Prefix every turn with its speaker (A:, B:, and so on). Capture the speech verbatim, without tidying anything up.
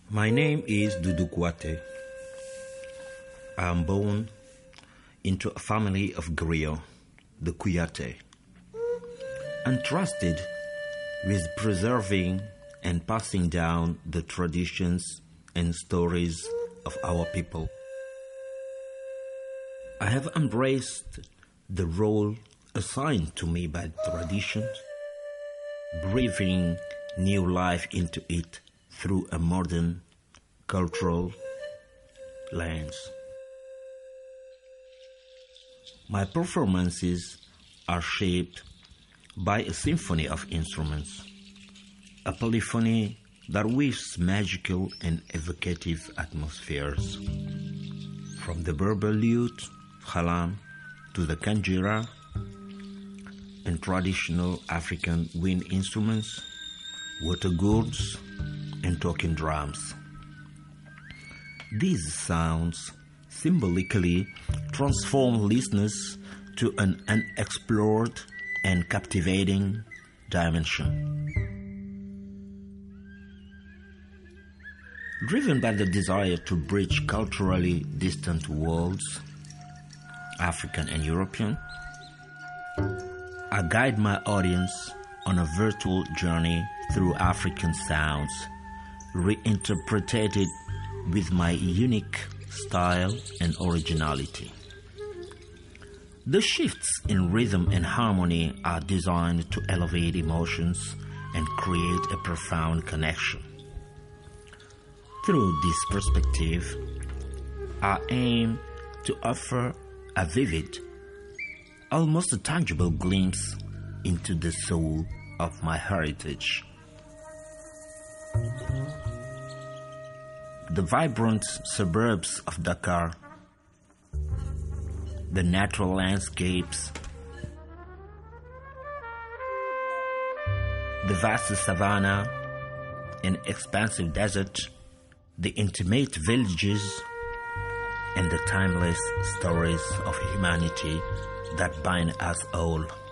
A: My name is Dudu Kouyaté. I am born into a family of griots, the Kouyaté, entrusted with preserving and passing down the traditions and stories of our people. I have embraced the role assigned to me by traditions, breathing new life into it through a modern cultural lens. My performances are shaped by a symphony of instruments, a polyphony that weaves magical and evocative atmospheres. From the Berber lute, khalam, to the kanjira and traditional African wind instruments, water gourds, and talking drums. These sounds symbolically transform listeners to an unexplored and captivating dimension. Driven by the desire to bridge culturally distant worlds, African and European, I guide my audience on a virtual journey through African sounds, reinterpreted with my unique style and originality. The shifts in rhythm and harmony are designed to elevate emotions and create a profound connection. Through this perspective, I aim to offer a vivid, almost a tangible glimpse into the soul of my heritage. The vibrant suburbs of Dakar, the natural landscapes, the vast savanna and expansive desert, the intimate villages, and the timeless stories of humanity that bind us all.